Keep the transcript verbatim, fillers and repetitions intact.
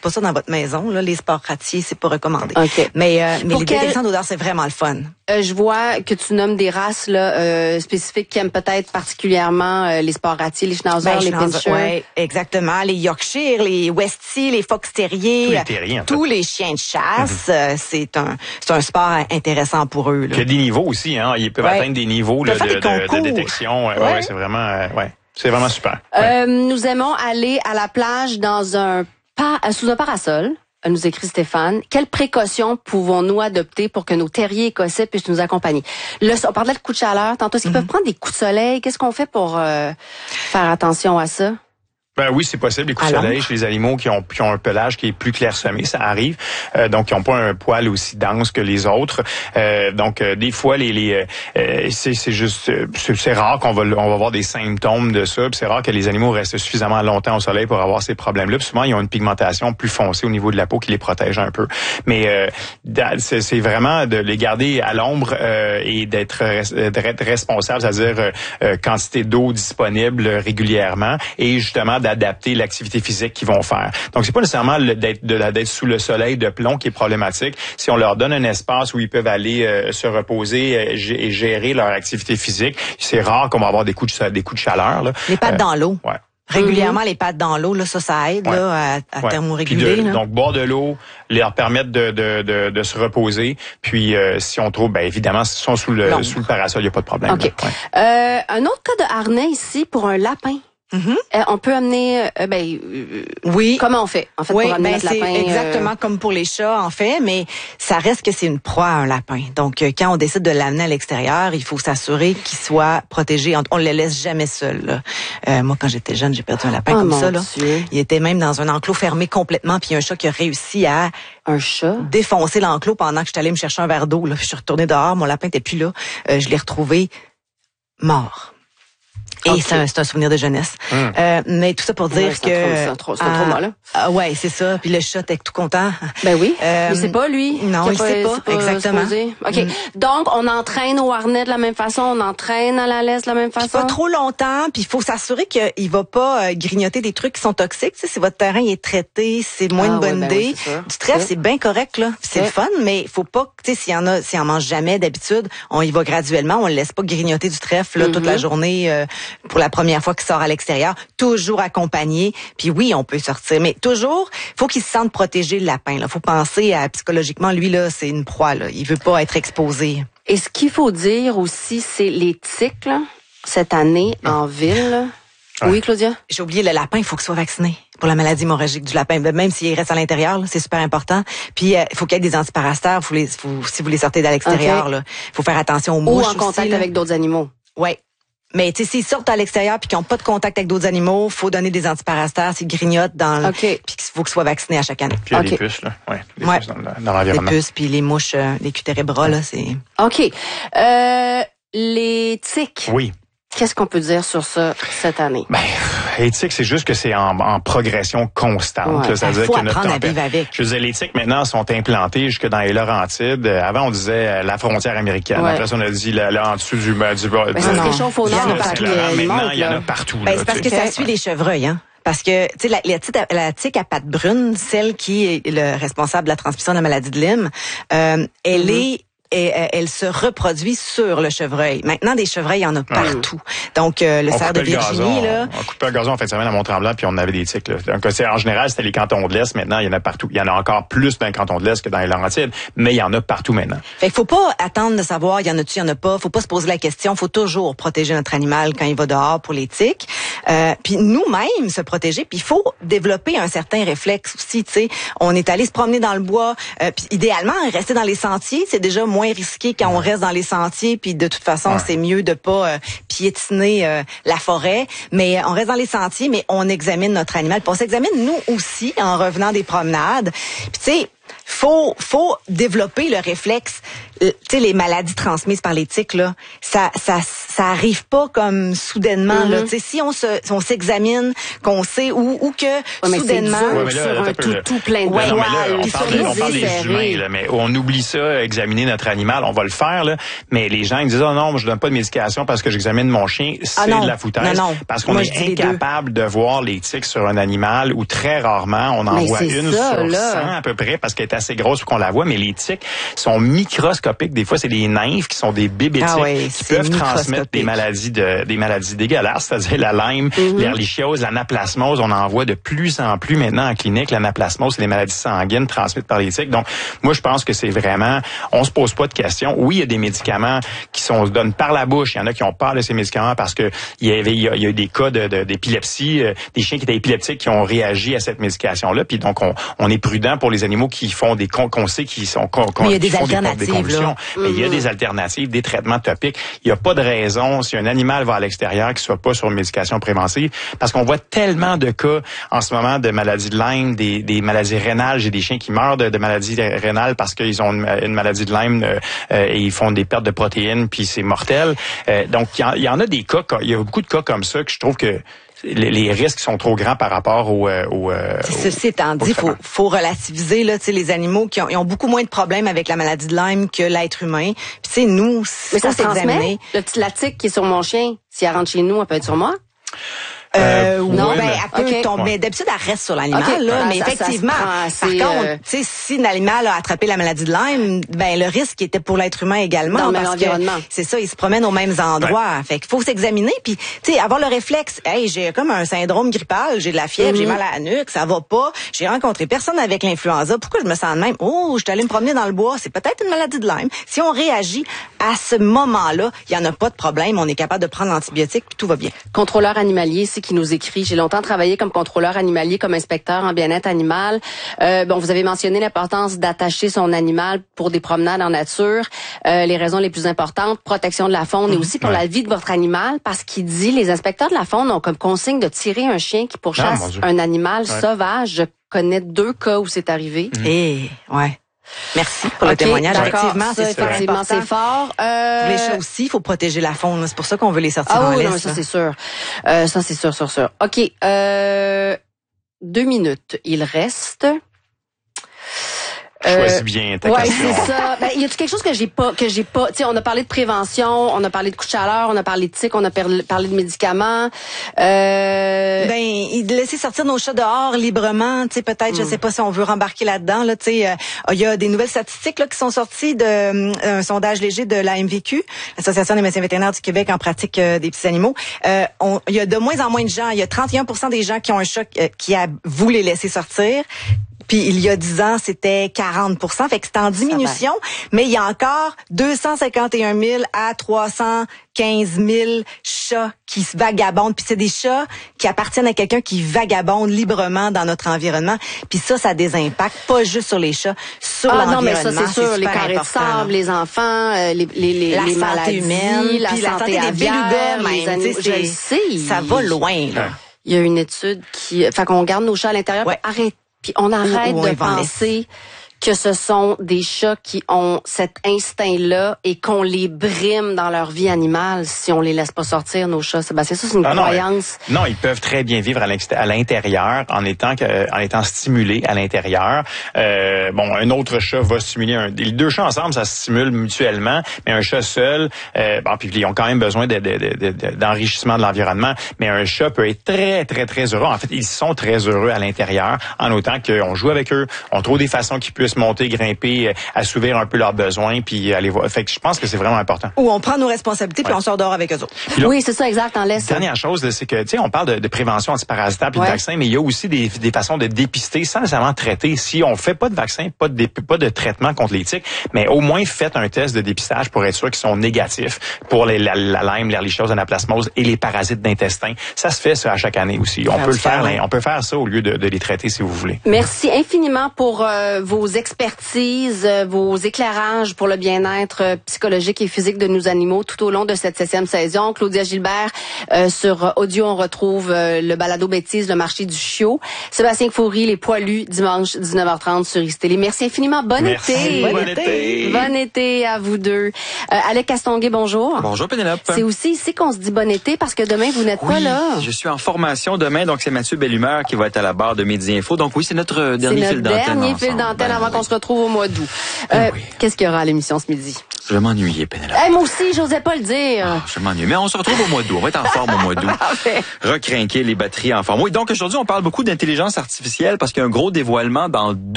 pas ça dans votre maison. Là, les sports ratiers, c'est pas recommandé. Okay. Mais, euh, mais les quel... détections d'odeur, c'est vraiment le fun. Euh, je vois que tu nommes des races là euh, spécifiques qui aiment peut-être particulièrement euh, les sports ratiers, les schnauzers, ben, les pinschers. Ouais, exactement. Les Yorkshire, les Westie, les Fox Terriers, tous les, terriers, en fait. tous les chiens de chasse. Mm-hmm. C'est un c'est un sport intéressant pour eux. Là. Il y a des niveaux aussi, hein. Ils peuvent ouais. atteindre des niveaux là, de, de, de détection. Ouais, ouais. ouais c'est vraiment, euh, ouais, c'est vraiment super. Euh, ouais. Nous aimons aller à la plage dans un pas sous un parasol. Nous écrit Stéphane. Quelles précautions pouvons-nous adopter pour que nos terriers écossais puissent nous accompagner? Le, on parlait de coups de chaleur. Tantôt, est-ce qu'ils mm-hmm. peuvent prendre des coups de soleil? Qu'est-ce qu'on fait pour euh, faire attention à ça? Ben oui, c'est possible. Les coups de soleil chez les animaux qui ont, qui ont un pelage qui est plus clairsemé, ça arrive. Euh, donc, ils n'ont pas un poil aussi dense que les autres. Euh, donc, euh, des fois, les, les euh, c'est, c'est juste, c'est, c'est rare qu'on va, on va avoir des symptômes de ça. Puis c'est rare que les animaux restent suffisamment longtemps au soleil pour avoir ces problèmes-là. Puis souvent, ils ont une pigmentation plus foncée au niveau de la peau qui les protège un peu. Mais euh, c'est, c'est vraiment de les garder à l'ombre euh, et d'être, d'être responsable, c'est-à-dire euh, quantité d'eau disponible régulièrement et justement d'adapter l'activité physique qu'ils vont faire. Donc, c'est pas nécessairement le, d'être, de, d'être sous le soleil de plomb qui est problématique. Si on leur donne un espace où ils peuvent aller euh, se reposer euh, g- et gérer leur activité physique, c'est rare qu'on va avoir des coups de, des coups de chaleur. Là. Les pattes euh, dans l'eau. Ouais. Régulièrement, mm-hmm. les pattes dans l'eau, là, ça, ça aide ouais. là, à, à ouais. thermoréguler. De, là. Donc, boire de l'eau, leur permettre de, de, de, de se reposer. Puis, euh, si on trouve, ben évidemment, s'ils sont sous le, sous le parasol, il n'y a pas de problème. OK. Ouais. Euh, un autre cas de harnais ici pour un lapin. Mm-hmm. Euh, on peut amener, euh, ben, euh, oui. Comment on fait, en fait, oui, pour amener ben, notre lapin? C'est exactement euh... comme pour les chats, en fait, mais ça reste que c'est une proie, un lapin. Donc, euh, quand on décide de l'amener à l'extérieur, il faut s'assurer qu'il soit protégé. On, on le laisse jamais seul, là. Euh, moi, quand j'étais jeune, j'ai perdu un lapin oh, comme ça, là. Dieu. Il était même dans un enclos fermé complètement, puis un chat qui a réussi à un chat défoncer l'enclos pendant que j'étais allée me chercher un verre d'eau, là. Je suis retournée dehors, mon lapin était plus là. Euh, je l'ai retrouvé mort. Et okay. c'est, un, c'est un souvenir de jeunesse. Mmh. Euh, mais tout ça pour dire ouais, c'est que... C'est un trauma, là. Ah, ouais, c'est ça. Puis le chat était tout content. Ben oui. Euh, mais c'est pas lui. Non, il pas, sait pas. pas. Exactement. Supposé. OK. Mmh. Donc, on entraîne au harnais de la même façon, on entraîne à la laisse de la même façon. Puis pas trop longtemps. Puis il faut s'assurer qu'il va pas euh, grignoter des trucs qui sont toxiques. Tu sais, si votre terrain est traité, c'est moins ah, une bonne ouais, idée. Ben oui, du trèfle, c'est, c'est bien correct, là. C'est ouais. le fun, mais il faut pas... Tu sais, s'il y en a, s'il en mange jamais d'habitude, on y va graduellement. On le laisse pas grignoter du trèfle, là, mmh. toute la journée euh, pour la première fois qui sort à l'extérieur, toujours accompagné. Puis oui, on peut sortir, mais toujours, faut qu'il se sente protégé, le lapin. Là, faut penser à psychologiquement, lui là, c'est une proie. Là, il veut pas être exposé. Et ce qu'il faut dire aussi, c'est les tiques là, cette année en ville. Là. Ouais. Oui, Claudia. J'ai oublié le lapin, il faut qu'il soit vacciné pour la maladie hémorragique du lapin, même s'il reste à l'intérieur, là, c'est super important. Puis il euh, faut qu'il y ait des antiparasitaires, faut les, faut, si vous les sortez de l'extérieur, okay. là, faut faire attention aux mouches. Ou en contact aussi, avec d'autres animaux. Ouais. Mais tu sais, s'ils sortent à l'extérieur puis qu'ils n'ont pas de contact avec d'autres animaux, faut donner des antiparasitaires, s'ils grignotent dans le... Okay. Puis qu'il faut qu'ils soient vaccinés à chaque année. Puis il y a okay. les puces, là. Ouais, les ouais. puces dans, dans l'environnement. Les puces, puis les mouches, euh, les cutérébras, ouais. là, c'est... OK. Euh, les tiques. Oui. Qu'est-ce qu'on peut dire sur ça cette année? Ben, l'éthique, c'est juste que c'est en, en progression constante. Ouais, là, c'est-à-dire faut que apprendre notre à vivre avec. Je veux dire, les tiques, maintenant, sont implantées jusque dans les Laurentides. Avant, on disait la frontière américaine. Ouais. Après ça, on a dit là, là en dessous du... du, du ben, ça se réchauffe au nord. Maintenant, il y en a partout. Ben, c'est parce que ça suit les chevreuils, hein. Parce que, tu sais, la, la, la tique à pattes brunes, celle qui est le responsable de la transmission de la maladie de Lyme, euh, elle mm-hmm. est... Et euh, elle se reproduit sur le chevreuil. Maintenant, des chevreuils, il y en a partout. Donc, euh, le cerf de Virginie, le là... On, on coupait le gazon en fin de semaine à Mont-Tremblant, puis on avait des tiques. Là. Donc, en général, c'était les cantons de l'Est. Maintenant, il y en a partout. Il y en a encore plus dans les cantons de l'Est que dans les Laurentides, mais il y en a partout maintenant. Fait qu'il faut pas attendre de savoir, il y en a-tu, il y en a pas. Faut pas se poser la question. Faut toujours protéger notre animal quand il va dehors pour les tiques. Euh, puis nous-mêmes, se protéger. Puis il faut développer un certain réflexe aussi, tu sais. On est allé se promener dans le bois. Euh, puis idéalement, rester dans les sentiers, c'est déjà moins risqué quand on On reste dans les sentiers, puis de toute façon, ouais. c'est mieux de pas euh, piétiner euh, la forêt. Mais on reste dans les sentiers, mais on examine notre animal. Puis on s'examine nous aussi en revenant des promenades. Puis tu sais, faut faut développer le réflexe. Tu sais, les maladies transmises par les tiques là, ça ça ça arrive pas comme soudainement. Mm-hmm. Là, t'sais, si on se, on s'examine, qu'on sait ou ou que ouais, soudainement ouais, sur là, un tout, le... tout plein de ouais, poils, on, on parle, on parle des humains, là, mais on oublie ça, examiner notre animal, on va le faire là. Mais les gens ils disent oh non, je donne pas de médication parce que j'examine mon chien, c'est ah, de la foutaise. Non, non. Parce qu'on Moi, est incapable de voir les tiques sur un animal ou très rarement on en mais voit une ça, sur là. cent à peu près parce qu'elle est assez grosse pour qu'on la voit. Mais les tiques sont microscopiques. Des fois, c'est des nymphes qui sont des bébés tiques ah ouais, qui peuvent transmettre des maladies de des maladies dégueulasses, c'est-à-dire la Lyme, mm-hmm. l'herlichiose, l'anaplasmose. On en voit de plus en plus maintenant en clinique. L'anaplasmose, c'est des maladies sanguines transmises par les tiques. Donc, moi, je pense que c'est vraiment, on se pose pas de questions. Oui, il y a des médicaments qui sont se donnent par la bouche. Il y en a qui ont peur de ces médicaments parce que il y avait, il y a, il y a eu des cas de, de, d'épilepsie, euh, des chiens qui étaient épileptiques qui ont réagi à cette médication-là. Puis donc, on, on est prudent pour les animaux qui font des qu'on, qu'on sait qui sont qu'on, Mais il y a des font alternatives, des, des convulsions. Mm-hmm. Mais il y a des alternatives, des traitements topiques. Il n'y a pas de raison si un animal va à l'extérieur qu'il soit pas sur une médication préventive, parce qu'on voit tellement de cas en ce moment de maladies de Lyme, des, des maladies rénales. J'ai des chiens qui meurent de, de maladies rénales parce qu'ils ont une, une maladie de Lyme euh, euh, et ils font des pertes de protéines, puis c'est mortel. Euh, donc, il y, y en a des cas, il y a beaucoup de cas comme ça que je trouve que Les, les risques sont trop grands par rapport au... Euh, au, euh, Ceci étant dit, il faut, faut relativiser. Là, les animaux qui ont, ils ont beaucoup moins de problèmes avec la maladie de Lyme que l'être humain. Puis nous, mais ça se transmet. Le petit la tique qui est sur mon chien, si elle rentre chez nous, elle peut être sur moi? Euh, non, ouais, ben, mais... elle peut okay. tomber. Ouais. D'habitude, elle reste sur l'animal, okay. là. Ben, mais ça, effectivement, ça se prend, par contre, euh... tu sais, si l'animal a attrapé la maladie de Lyme, ben, le risque était pour l'être humain également. Dans parce que c'est ça, ils se promènent aux mêmes endroits. Ouais. Fait qu'il faut s'examiner puis, tu sais, avoir le réflexe. Hey, j'ai comme un syndrome grippal, j'ai de la fièvre, mm-hmm. j'ai mal à la nuque, ça va pas. J'ai rencontré personne avec l'influenza. Pourquoi je me sens de même? Oh, je suis allée me promener dans le bois. C'est peut-être une maladie de Lyme. Si on réagit à ce moment-là, il y en a pas de problème. On est capable de prendre l'antibiotique puis tout va bien. Contrôleur animalier, c'est qui nous écrit. J'ai longtemps travaillé comme contrôleur animalier, comme inspecteur en bien-être animal. Euh, bon, vous avez mentionné l'importance d'attacher son animal pour des promenades en nature. Euh, les raisons les plus importantes, protection de la faune, mmh, et aussi pour ouais. la vie de votre animal, parce qu'il dit, les inspecteurs de la faune ont comme consigne de tirer un chien qui pourchasse ah, un animal ouais. sauvage. Je connais deux cas où c'est arrivé. Mmh. Et ouais. Merci pour le okay, témoignage. Effectivement, c'est super effectivement, important. C'est fort. Euh... Pour les chats aussi, il faut protéger la faune. C'est pour ça qu'on veut les sortir ah, en oui, laisse. Non, ça, c'est sûr. Euh, ça, c'est sûr, sûr, sûr. OK. Euh, deux minutes. Il reste... Choisis bien ta ouais, question. Ouais, c'est ça. Ben, y a-tu quelque chose que j'ai pas, que j'ai pas, tu sais, on a parlé de prévention, on a parlé de coups de chaleur, on a parlé de tiques, on a parlé de médicaments. Euh... Ben, laisser sortir nos chats dehors librement, tu sais, peut-être, mm. je sais pas si on veut rembarquer là-dedans, là, tu sais, il euh, y a des nouvelles statistiques, là, qui sont sorties de, euh, un sondage léger de l'A M V Q, l'Association des médecins vétérinaires du Québec en pratique euh, des petits animaux. Euh, il y a de moins en moins de gens, il y a trente et un pour cent des gens qui ont un chat euh, qui a voulu les laisser sortir. Puis il y a dix ans, c'était quarante pour cent. Fait que c'est en diminution, mais il y a encore deux cent cinquante et un mille à trois cent quinze mille chats qui se vagabondent. Puis c'est des chats qui appartiennent à quelqu'un qui vagabonde librement dans notre environnement. Puis ça, ça a des impacts, pas juste sur les chats, sur ah, l'environnement. Non, mais ça, c'est sûr. Les carrés de sable, les enfants, euh, les, les, les, la les santé maladies, humaine, la puis santé la santé des belugas, les animaux. Je le sais. Ça va loin, là. Il y a une étude qui... Fait qu'on garde nos chats à l'intérieur. Ouais. Arrête. Puis on arrête ou, ou de penser que ce sont des chats qui ont cet instinct-là et qu'on les brime dans leur vie animale si on les laisse pas sortir, nos chats. Sébastien, ça, c'est une ah croyance. Non, non, ils peuvent très bien vivre à l'intérieur en étant que, en étant stimulés à l'intérieur. Euh, bon, un autre chat va stimuler un... Les deux chats ensemble, ça se stimule mutuellement, mais un chat seul, euh, bon, puis ils ont quand même besoin de, de, de, de, d'enrichissement de l'environnement, mais un chat peut être très, très, très heureux. En fait, ils sont très heureux à l'intérieur, en autant qu'on joue avec eux, on trouve des façons qu'ils puissent monter, grimper, assouvir un peu leurs besoins, puis aller voir. Fait que je pense que c'est vraiment important. Ou on prend nos responsabilités, puis ouais. on sort dehors avec eux autres. Là, oui, c'est ça, exact, on laisse. Dernière chose, là, c'est que, tu sais, on parle de, de prévention antiparasitaire puis ouais. de vaccin, mais il y a aussi des, des façons de dépister sans nécessairement traiter. Si on fait pas de vaccin, pas de, pas de traitement contre les tiques, mais au moins faites un test de dépistage pour être sûr qu'ils sont négatifs pour les, la, la Lyme, l'herlichiose, l'anaplasmose et les parasites d'intestin. Ça se fait ça à chaque année aussi. On peut le faire, ouais. on peut faire ça au lieu de, de les traiter si vous voulez. Merci infiniment pour euh, vos expertises, euh, vos éclairages pour le bien-être euh, psychologique et physique de nos animaux tout au long de cette septième saison. Claudia Gilbert, euh, sur audio, on retrouve euh, le balado bêtise, le marché du chiot. Sébastien Foury, les poilus, dimanche dix-neuf heures trente sur X-Télé. Merci infiniment. Bon Merci. été. Bon, bon été. Bon été à vous deux. Euh, Alec Castonguay, bonjour. Bonjour Pénélope. C'est aussi ici qu'on se dit bon été parce que demain, vous n'êtes oui, pas là. Je suis en formation demain, donc c'est Mathieu Bellumeur qui va être à la barre de Midi Info. Donc oui, c'est notre dernier C'est fil notre d'antenne. dernier fil ensemble. d'antenne Ben, avant oui. qu'on se retrouve au mois d'août. Ben Euh, oui. Qu'est-ce qu'il y aura à l'émission ce midi? Je vais m'ennuyer, Pénélope. Hey, moi aussi, j'osais pas le dire. Ah, je m'ennuie. Mais on se retrouve au mois d'août. On va être en forme au mois d'août. Parfait. Recrinquer les batteries en forme. Oui, donc aujourd'hui, on parle beaucoup d'intelligence artificielle parce qu'il y a un gros dévoilement dans deux